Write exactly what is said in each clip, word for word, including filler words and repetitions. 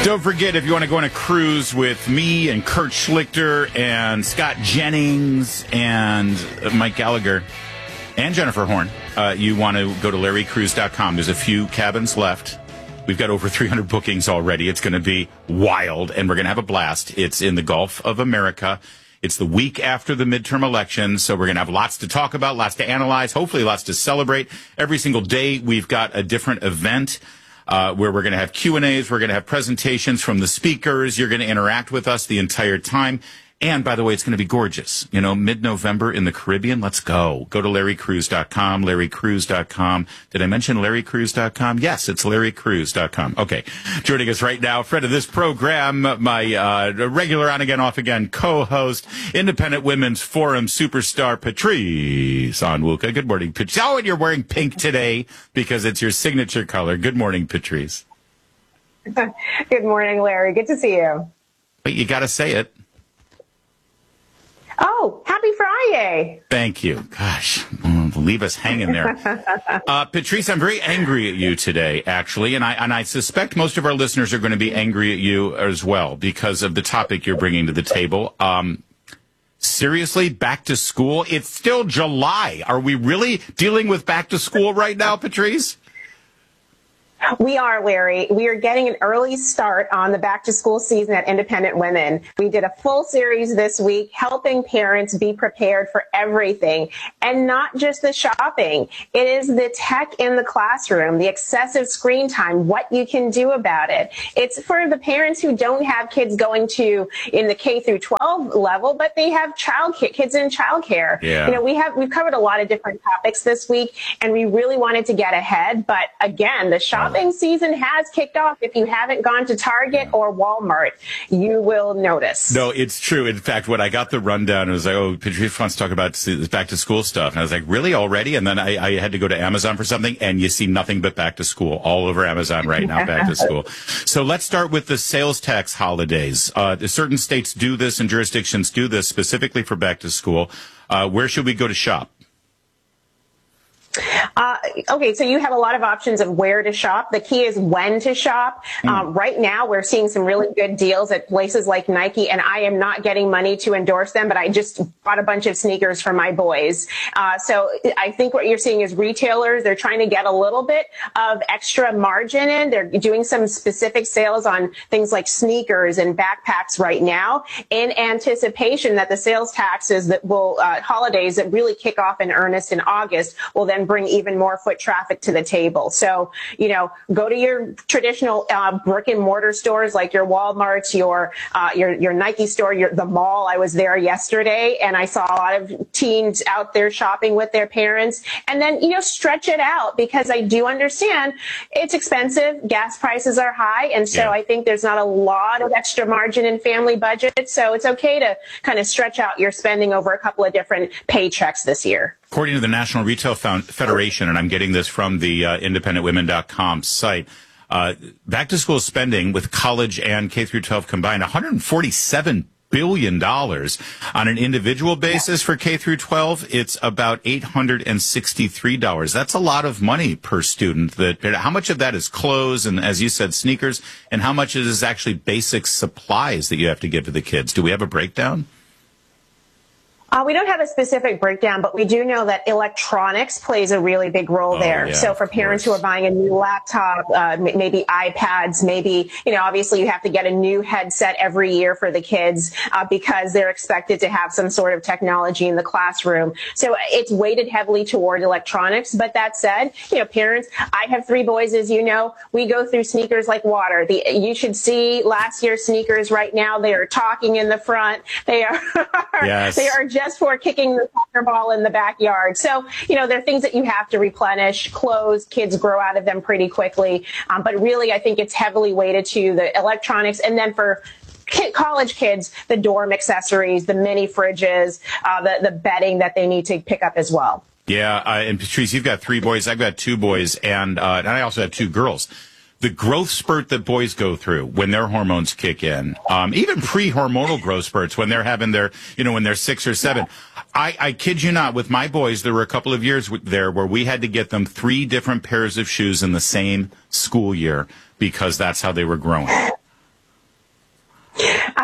Don't forget, if you want to go on a cruise with me and Kurt Schlichter and Scott Jennings and Mike Gallagher and Jennifer Horn, uh, you want to go to larry cruise dot com. There's a few cabins left. We've got over three hundred bookings already. It's going to be wild, and we're going to have a blast. It's in the Gulf of America. It's the week after the midterm elections, so we're going to have lots to talk about, lots to analyze, hopefully lots to celebrate. Every single day, we've got a different event uh, where we're going to have Q and A's. We're going to have presentations from the speakers. You're going to interact with us the entire time. And, by the way, it's going to be gorgeous. You know, mid-November in the Caribbean. Let's go. Go to larry cruise dot com, larry cruise dot com. Did I mention larry cruise dot com? Yes, it's larry cruise dot com. Okay. Joining us right now, friend of this program, my uh, regular on-again, off-again co-host, Independent Women's Forum superstar, Patrice Onwuka. Good morning, Patrice. Oh, and you're wearing pink today because it's your signature color. Good morning, Patrice. Good morning, Larry. Good to see you. Wait, you got to say it. Oh, happy Friday. Thank you. Gosh, leave us hanging there. Uh, Patrice, I'm very angry at you today, actually, and I and I suspect most of our listeners are going to be angry at you as well because of the topic you're bringing to the table. Um, seriously, back to school? It's still July. Are we really dealing with back to school right now, Patrice? We are, Larry. We are getting an early start on the back to school season at Independent Women. We did a full series this week helping parents be prepared for everything and not just the shopping. It is the tech in the classroom, the excessive screen time, what you can do about it. It's for the parents who don't have kids going to in the K through twelve level, but they have child kids in childcare. Yeah. You know, we have we've covered a lot of different topics this week, and we really wanted to get ahead. But again, the shopping season has kicked off. If you haven't gone to Target or Walmart, you will notice. No, it's true. In fact, when I got the rundown, it was like, oh, Patrice wants to talk about this back to school stuff. And I was like, really already? And then I, I had to go to Amazon for something, and you see nothing but back to school all over Amazon right now, back to school. So let's start with the sales tax holidays. Uh, certain states do this and jurisdictions do this specifically for back to school. Uh, where should we go to shop? Uh, okay, so you have a lot of options of where to shop. The key is when to shop. Mm. Um, right now, we're seeing some really good deals at places like Nike, and I am not getting money to endorse them, but I just bought a bunch of sneakers for my boys. Uh, so I think what you're seeing is retailers, they're trying to get a little bit of extra margin in. They're doing some specific sales on things like sneakers and backpacks right now in anticipation that the sales taxes that will, uh, holidays that really kick off in earnest in August will then bring even more foot traffic to the table. So, you know, go to your traditional uh, brick and mortar stores like your Walmarts, your uh, your your Nike store, your the mall. I was there yesterday and I saw a lot of teens out there shopping with their parents. And then, you know, stretch it out because I do understand it's expensive. Gas prices are high. And so yeah. I think there's not a lot of extra margin in family budgets. So it's okay to kind of stretch out your spending over a couple of different paychecks this year. According to the National Retail Federation, and I'm getting this from the uh, independent women dot com site, uh, back-to-school spending with college and K through twelve combined, one hundred forty-seven billion dollars. On an individual basis for K through twelve, it's about eight hundred sixty-three dollars. That's a lot of money per student. That how much of that is clothes and, as you said, sneakers, and how much is actually basic supplies that you have to give to the kids? Do we have a breakdown? Uh, we don't have a specific breakdown, but we do know that electronics plays a really big role oh, there. Yeah, so for parents who are buying a new laptop, uh, maybe iPads, maybe, you know, obviously you have to get a new headset every year for the kids uh, because they're expected to have some sort of technology in the classroom. So it's weighted heavily toward electronics. But that said, you know, parents, I have three boys, as you know, we go through sneakers like water. The, you should see last year's sneakers right now. They are talking in the front. They are, yes. they are just just for kicking the soccer ball in the backyard. So, you know, there are things that you have to replenish. Clothes, kids grow out of them pretty quickly. Um, but really, I think it's heavily weighted to the electronics. And then for kid, college kids, the dorm accessories, the mini fridges, uh, the, the bedding that they need to pick up as well. Yeah. Uh, and Patrice, you've got three boys. I've got two boys. And, uh, and I also have two girls. The growth spurt that boys go through when their hormones kick in, um, even pre-hormonal growth spurts when they're having their, you know, when they're six or seven. I, I kid you not, with my boys, there were a couple of years there where we had to get them three different pairs of shoes in the same school year because that's how they were growing.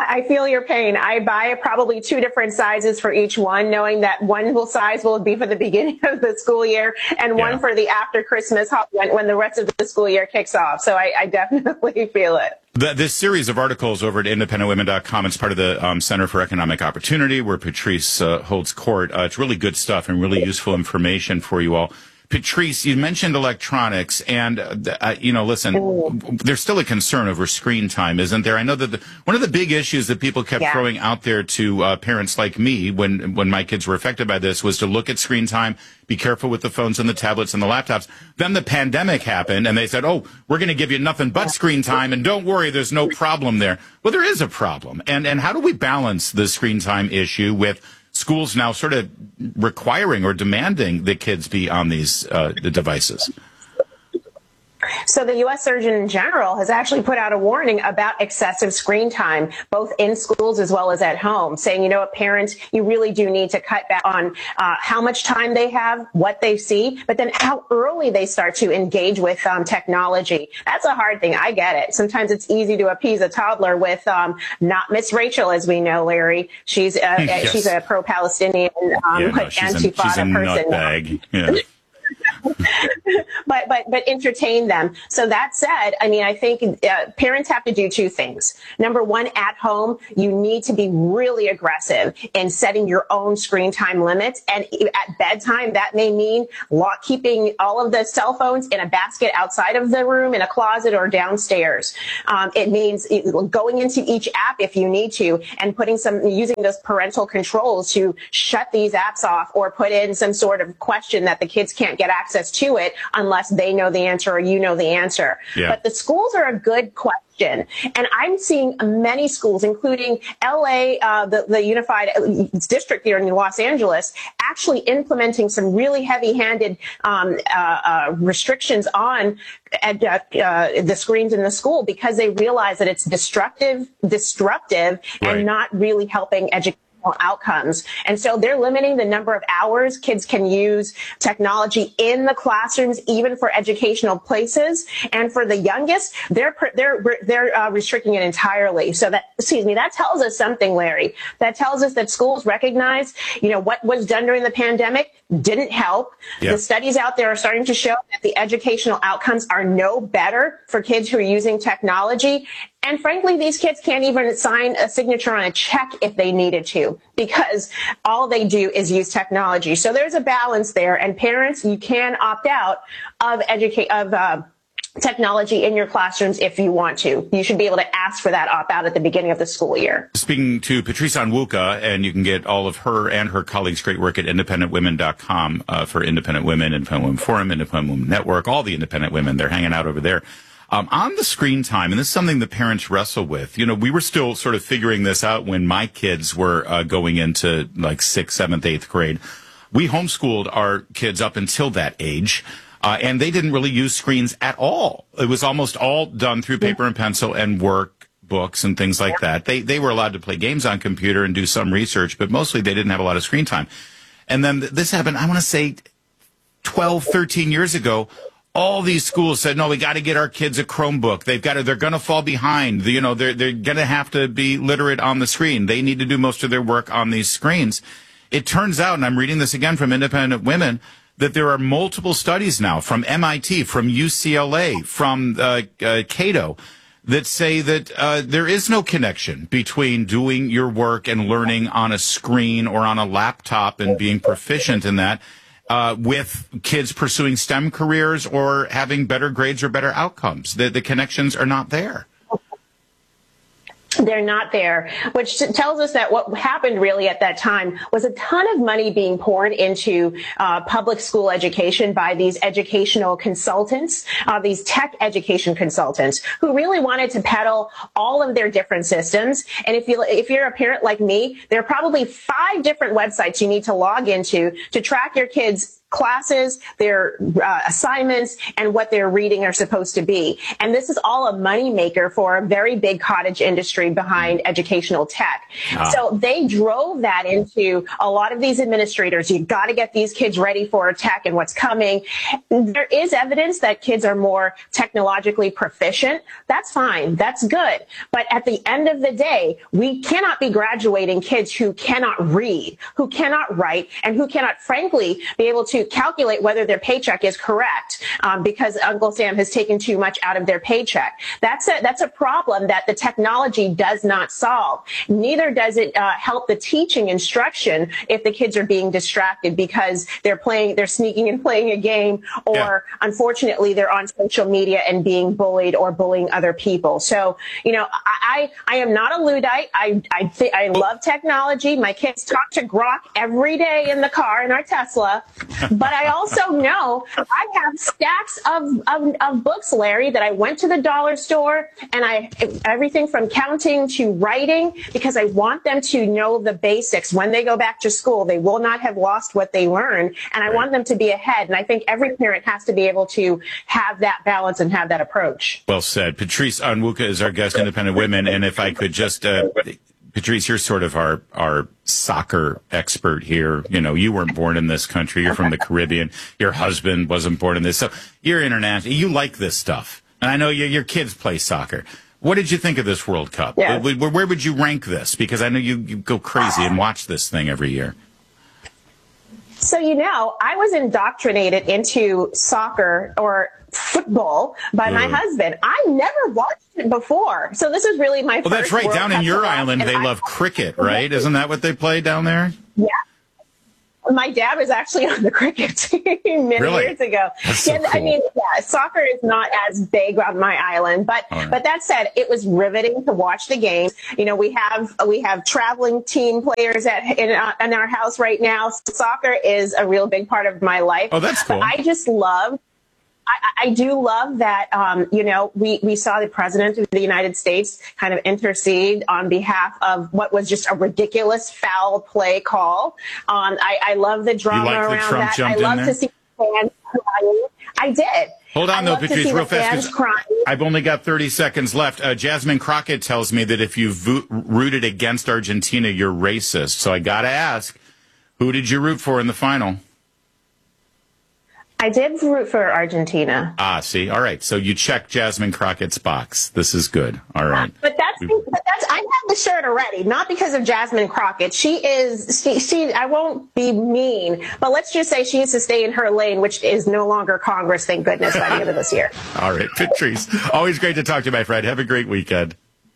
I feel your pain. I buy probably two different sizes for each one, knowing that one will size will be for the beginning of the school year and Yeah. one for the after Christmas when, when the rest of the school year kicks off. So I, I definitely feel it. The, this series of articles over at independent women dot com, it's part of the um, Center for Economic Opportunity, where Patrice uh, holds court. Uh, it's really good stuff and really useful information for you all. Patrice, you mentioned electronics, and, uh, you know, listen, there's still a concern over screen time, isn't there? I know that the, one of the big issues that people kept Yeah. throwing out there to uh, parents like me when, when my kids were affected by this was to look at screen time, be careful with the phones and the tablets and the laptops. Then the pandemic happened, and they said, oh, we're going to give you nothing but screen time, and don't worry, there's no problem there. Well, there is a problem. And, and how do we balance the screen time issue with schools now sort of requiring or demanding that kids be on these uh, devices? So the U S Surgeon General has actually put out a warning about excessive screen time, both in schools as well as at home, saying, you know, parents, you really do need to cut back on uh, how much time they have, what they see, but then how early they start to engage with um, technology. That's a hard thing. I get it. Sometimes it's easy to appease a toddler with um, not Miss Rachel, as we know, Larry. She's a, Yes. she's a pro-Palestinian um, Yeah, no, she's, a, she's a Antifada person. nutbag. Yeah. but but but entertain them. So that said, I mean, I think uh, parents have to do two things. Number one, at home, you need to be really aggressive in setting your own screen time limits. And at bedtime, that may mean lock, keeping all of the cell phones in a basket outside of the room, in a closet, or downstairs. Um, it means going into each app if you need to, and putting some using those parental controls to shut these apps off, or put in some sort of question that the kids can't get access to it unless they know the answer or you know the answer. Yeah. But the schools are a good question. And I'm seeing many schools, including L A, uh, the, the Unified District here in Los Angeles, actually implementing some really heavy-handed um, uh, uh, restrictions on ed, uh, uh, the screens in the school, because they realize that it's destructive, disruptive, Right. and not really helping educate outcomes. And so they're limiting the number of hours kids can use technology in the classrooms, even for educational places. And for the youngest, they're they're they're uh, restricting it entirely. So that, excuse me, that tells us something, Larry. That tells us that schools recognize, you know, what was done during the pandemic didn't help. Yeah. The studies out there are starting to show that the educational outcomes are no better for kids who are using technology. And frankly, these kids can't even sign a signature on a check if they needed to, because all they do is use technology. So there's a balance there. And parents, you can opt out of educate of uh, technology in your classrooms if you want to. You should be able to ask for that opt out at the beginning of the school year. Speaking to Patrice Onwuka, and you can get all of her and her colleagues' great work at independent women dot com uh, for Independent Women, Independent Women Forum, Independent Women Network, all the independent women. They're hanging out over there. Um, on the screen time, and this is something that parents wrestle with. You know, we were still sort of figuring this out when my kids were uh, going into like sixth, seventh, eighth grade. We homeschooled our kids up until that age, uh, and they didn't really use screens at all. It was almost all done through paper and pencil and work books and things like that. They they were allowed to play games on computer and do some research, but mostly they didn't have a lot of screen time. And then th- this happened, I want to say, twelve, thirteen years ago. All these schools said, no, we got to get our kids a Chromebook. They've got to, they're going to fall behind. You know, they're, they're going to have to be literate on the screen. They need to do most of their work on these screens. It turns out, and I'm reading this again from Independent Women, that there are multiple studies now from M I T, from U C L A, from uh, uh, Cato, that say that uh, there is no connection between doing your work and learning on a screen or on a laptop and being proficient in that uh, with kids pursuing STEM careers or having better grades or better outcomes. The, the connections are not there. They're not there, which tells us that what happened really at that time was a ton of money being poured into uh, public school education by these educational consultants, uh, these tech education consultants, who really wanted to peddle all of their different systems. And if you if you're a parent like me, there are probably five different websites you need to log into to track your kids' classes, their uh, assignments, and what they're reading are supposed to be. And this is all a moneymaker for a very big cottage industry behind educational tech. Ah. So they drove that into a lot of these administrators. You've got to get these kids ready for tech and what's coming. There is evidence that kids are more technologically proficient. That's fine. That's good. But at the end of the day, we cannot be graduating kids who cannot read, who cannot write, and who cannot, frankly, be able to calculate whether their paycheck is correct um, because Uncle Sam has taken too much out of their paycheck. That's a that's a problem that the technology does not solve. Neither does it uh, help the teaching instruction if the kids are being distracted because they're playing, they're sneaking and playing a game, or yeah. unfortunately they're on social media and being bullied or bullying other people. So, you know, I I, I am not a Luddite. I I th- I love technology. My kids talk to Grok every day in the car in our Tesla. But I also know I have stacks of, of, of books, Larry, that I went to the dollar store and I, everything from counting to writing, because I want them to know the basics. When they go back to school, they will not have lost what they learned. And I right. want them to be ahead. And I think every parent has to be able to have that balance and have that approach. Well said. Patrice Onwuka is our guest, Independent Women. And if I could just, uh, Patrice, you're sort of our, our soccer expert here. You know, you weren't born in this country. You're from the Caribbean. Your husband wasn't born in this. So you're international. You like this stuff. And I know you, your kids play soccer. What did you think of this World Cup? Yes. Where, where would you rank this? Because I know you, you go crazy and watch this thing every year. So, you know, I was indoctrinated into soccer or football by my husband. I never watched it before. So this is really my well, first that's right. World Down Cup in your watch, island, they I love cricket, right? Isn't that what they play down there? Yeah. My dad was actually on the cricket team many really? years ago. That's so yeah, cool. I mean, yeah, soccer is not as big on my island, but right. but that said, it was riveting to watch the game. You know, we have we have traveling team players at in, uh, in our house right now. Soccer is a real big part of my life. Oh, that's cool. But I just love. I, I do love that, um, you know, we, we saw the president of the United States kind of intercede on behalf of what was just a ridiculous foul play call. Um, I, I love the drama you like around that Trump that. Jumped I love in there? to see fans crying. I did. Hold on, I though, love Patrice, real fast. I've only got thirty seconds left. Uh, Jasmine Crockett tells me that if you vo- rooted against Argentina, you're racist. So I got to ask, who did you root for in the final? I did root for Argentina. Ah, see, all right. So you check Jasmine Crockett's box. This is good. All right. But that's, but that's. I have the shirt already, not because of Jasmine Crockett. She is. She. She. I won't be mean, but let's just say she needs to stay in her lane, which is no longer Congress. Thank goodness by the end of this year. All right, Patrice. Always great to talk to you, my friend. Have a great weekend.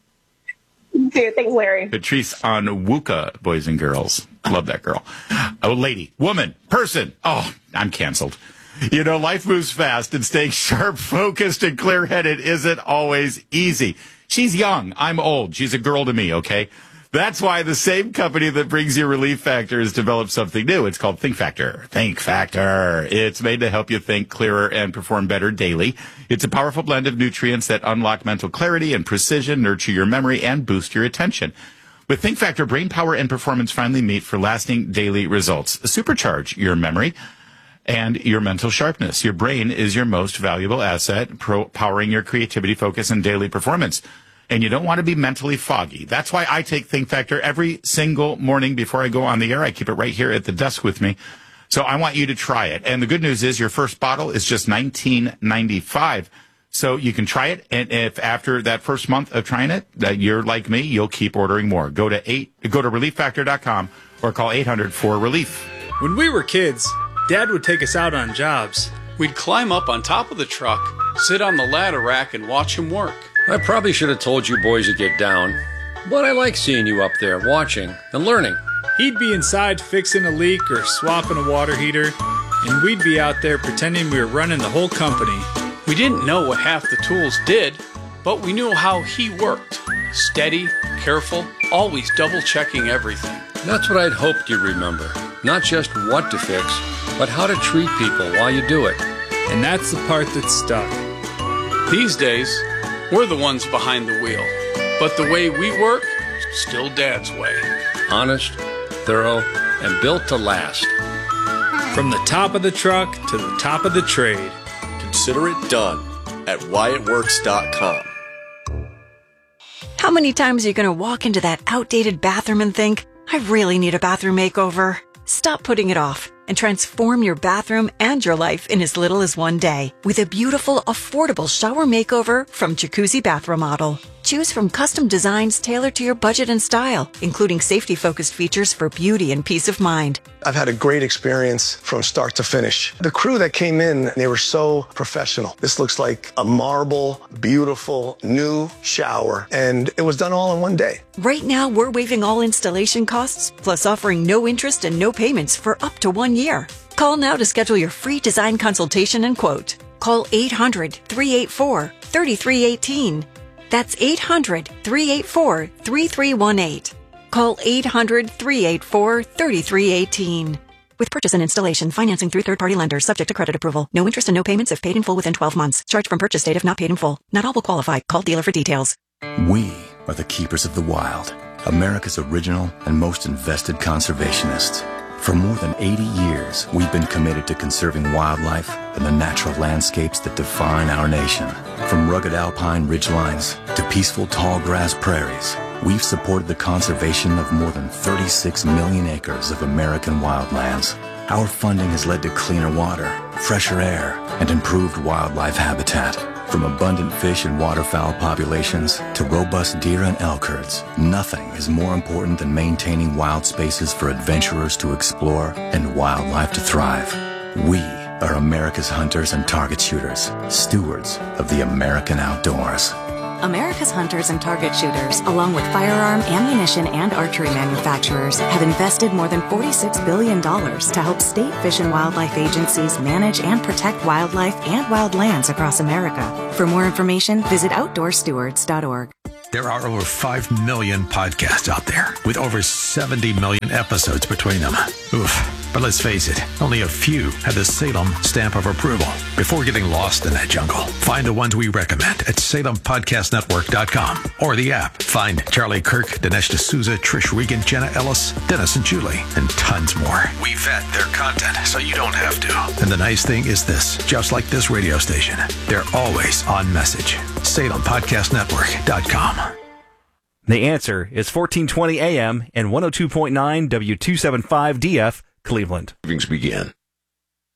Dude, thanks, Larry. Patrice Onwuka, boys and girls. Love that girl. Oh, lady, woman, person. Oh, I'm canceled. You know, life moves fast, and staying sharp, focused, and clear-headed isn't always easy. She's young. I'm old. She's a girl to me, okay? That's why the same company that brings you Relief Factor has developed something new. It's called Think Factor. Think Factor. It's made to help you think clearer and perform better daily. It's a powerful blend of nutrients that unlock mental clarity and precision, nurture your memory, and boost your attention. With Think Factor, brain power and performance finally meet for lasting daily results. Supercharge your memory and your mental sharpness. Your brain is your most valuable asset, pro- powering your creativity, focus, and daily performance. And you don't want to be mentally foggy. That's why I take Think Factor every single morning before I go on the air. I keep it right here at the desk with me. So I want you to try it. And the good news is your first bottle is just nineteen ninety-five. So you can try it. And if after that first month of trying it, that you're like me, you'll keep ordering more. Go to eight, go to relief factor dot com or call eight hundred four relief. When we were kids, Dad would take us out on jobs. We'd climb up on top of the truck, sit on the ladder rack, and watch him work. I probably should have told you boys to get down, but I like seeing you up there watching and learning. He'd be inside fixing a leak or swapping a water heater, and we'd be out there pretending we were running the whole company. We didn't know what half the tools did, but we knew how he worked. Steady, careful, always double-checking everything. That's what I'd hoped you'd remember. Not just what to fix, but how to treat people while you do it. And that's the part that stuck. These days, we're the ones behind the wheel. But the way we work, still Dad's way. Honest, thorough, and built to last. From the top of the truck to the top of the trade. Consider it done at Wyatt Works dot com. How many times are you going to walk into that outdated bathroom and think, I really need a bathroom makeover? Stop putting it off and transform your bathroom and your life in as little as one day with a beautiful, affordable shower makeover from Jacuzzi Bath Remodel. Choose from custom designs tailored to your budget and style, including safety-focused features for beauty and peace of mind. I've had a great experience from start to finish. The crew that came in, they were so professional. This looks like a marble, beautiful, new shower, and it was done all in one day. Right now, we're waiving all installation costs, plus offering no interest and no payments for up to one year. Call now to schedule your free design consultation and quote. Call eight hundred, three eight four, three three one eight. That's eight hundred, three eight four, three three one eight. Call eight hundred, three eight four, three three one eight. With purchase and installation, financing through third-party lenders, subject to credit approval. No interest and no payments if paid in full within twelve months. Charge from purchase date if not paid in full. Not all will qualify. Call dealer for details. We are the keepers of the wild, America's original and most invested conservationists. For more than eighty years, we've been committed to conserving wildlife and the natural landscapes that define our nation. From rugged alpine ridgelines to peaceful tall grass prairies, we've supported the conservation of more than thirty-six million acres of American wildlands. Our funding has led to cleaner water, fresher air, and improved wildlife habitat. From abundant fish and waterfowl populations to robust deer and elk herds, nothing is more important than maintaining wild spaces for adventurers to explore and wildlife to thrive. We are America's hunters and target shooters, stewards of the American outdoors. America's hunters and target shooters, along with firearm, ammunition, and archery manufacturers, have invested more than forty-six billion dollars to help state fish and wildlife agencies manage and protect wildlife and wildlands across America. For more information, visit outdoor stewards dot org. There are over five million podcasts out there, with over seventy million episodes between them. Oof. But let's face it, only a few have the Salem stamp of approval. Before getting lost in that jungle, find the ones we recommend at salem podcast network dot com or the app. Find Charlie Kirk, Dinesh D'Souza, Trish Regan, Jenna Ellis, Dennis and Julie, and tons more. We vet their content so you don't have to. And the nice thing is this, just like this radio station, they're always on message. salem podcast network dot com. The Answer is fourteen twenty A M and one oh two point nine W two seventy-five D F, Cleveland. Begin.